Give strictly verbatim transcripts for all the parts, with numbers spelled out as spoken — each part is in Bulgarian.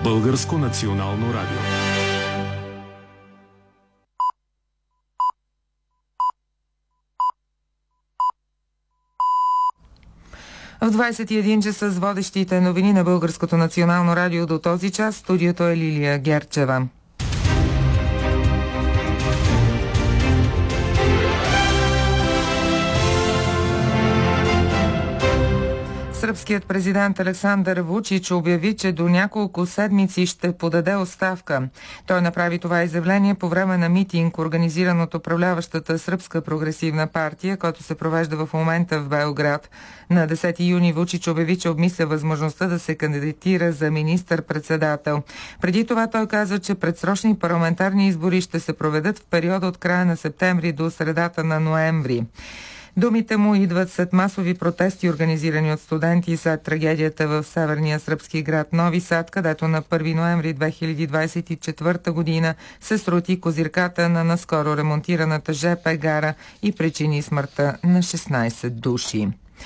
Българско национално радио. В двадесет и един часа с водещите новини на Българското национално радио до този час. Студиото е Лилия Герчева. Сръбският президент Александър Вучич обяви, че до няколко седмици ще подаде оставка. Той направи това изявление по време на митинг, организиран от управляващата Сръбска прогресивна партия, който се провежда в момента в Белград. На десети юни Вучич обяви, че обмисля възможността да се кандидатира за министър-председател. Преди това той каза, че предсрочни парламентарни избори ще се проведат в периода от края на септември до средата на ноември. Думите му идват след масови протести, организирани от студенти след трагедията в северния сръбски град Нови Сад, където на първи ноември две хиляди двадесет и четвърта година се срути козирката на наскоро ремонтираната жп гара и причини смъртта на шестнадесет души.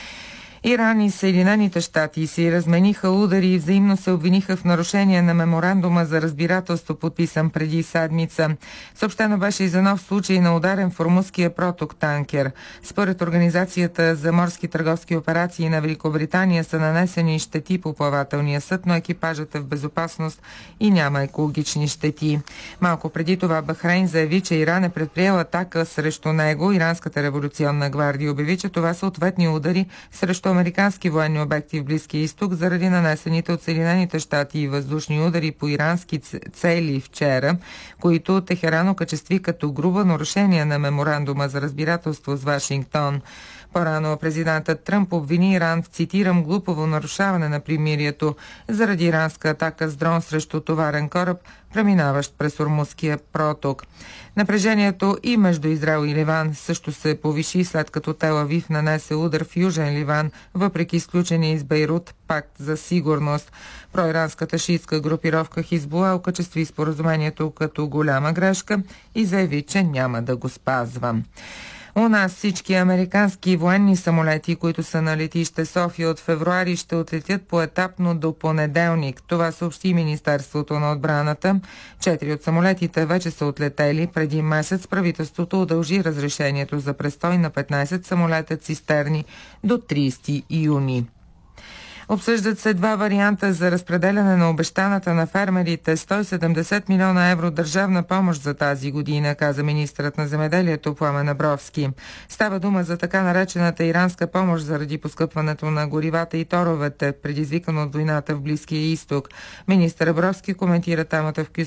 Иран и Съединените щати си размениха удари и взаимно се обвиниха в нарушение на меморандума за разбирателство, подписан преди седмица. Съобщено беше и за нов случай на ударен в Ормузския проток танкер. Според Организацията за морски търговски операции на Великобритания са нанесени щети по плавателния съд, но екипажът е в безопасност и няма екологични щети. Малко преди това Бахрейн заяви, че Иран е предприел атака срещу него. Иранската революционна гвардия обяви, че това са ответни удари срещу американски военни обекти в Близкия изток заради нанесените от Съединените щати и въздушни удари по ирански цели вчера, които Техеран окачестви като груба нарушение на меморандума за разбирателство с Вашингтон. По-рано президентът Тръмп обвини Иран в, цитирам, глупово нарушаване на примирието заради иранска атака с дрон срещу товарен кораб, преминаващ през Ормузския проток. Напрежението и между Израел и Ливан също се повиши, след като Тел Авив нанесе удар в Южен Ливан, въпреки изключения из Бейрут пакт за сигурност. Проиранската шиитска групировка Хизбула окачестви споразумението като голяма грешка и заяви, че няма да го спазва. У нас всички американски военни самолети, които са на летище София от февруари, ще отлетят поетапно до понеделник. Това съобщи Министерството на отбраната. Четири от самолетите вече са отлетели. Преди месец правителството удължи разрешението за престой на петнадесет самолета цистерни до тридесети юни. Обсъждат се два варианта за разпределяне на обещаната на фермерите сто и седемдесет милиона евро държавна помощ за тази година, каза министърът на земеделието Пламен Абровски. Става дума за така наречената иранска помощ заради поскъпването на горивата и торовете, предизвикано от войната в Близкия изток. Министър Абровски коментира темата в